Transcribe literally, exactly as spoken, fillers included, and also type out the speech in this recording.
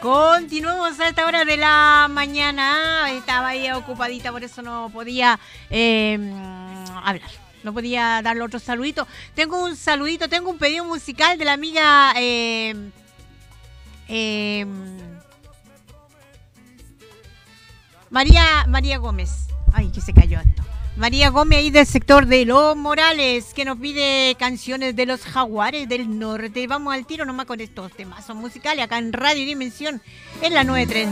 Continuamos a esta hora de la mañana. Estaba ahí ocupadita, por eso no podía eh, hablar. No podía darle otro saludito. Tengo un saludito, tengo un pedido musical de la amiga eh, eh, María, María Gómez. Ay, que se cayó esto. María Gómez, ahí del sector de Los Morales, que nos pide canciones de los Jaguares del Norte. Vamos al tiro nomás con estos temas. Son musicales acá en Radio Dimensión, en la noventa y tres.